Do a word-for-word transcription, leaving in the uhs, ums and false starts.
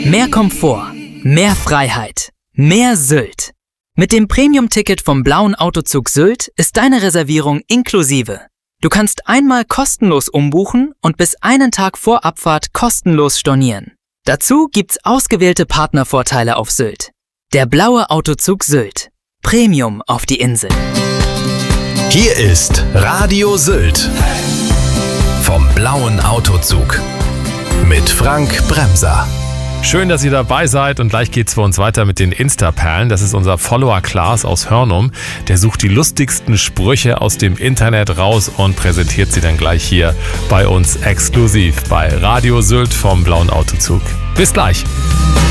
Mehr Komfort, mehr Freiheit, mehr Sylt. Mit dem Premium-Ticket vom Blauen Autozug Sylt ist deine Reservierung inklusive. Du kannst einmal kostenlos umbuchen und bis einen Tag vor Abfahrt kostenlos stornieren. Dazu gibt's ausgewählte Partnervorteile auf Sylt. Der Blaue Autozug Sylt. Premium auf die Insel. Hier ist Radio Sylt vom Blauen Autozug mit Frank Bremser. Schön, dass ihr dabei seid, und gleich geht's für uns weiter mit den Insta-Perlen. Das ist unser Follower Klaas aus Hörnum. Der sucht die lustigsten Sprüche aus dem Internet raus und präsentiert sie dann gleich hier bei uns exklusiv bei Radio Sylt vom Blauen Autozug. Bis gleich.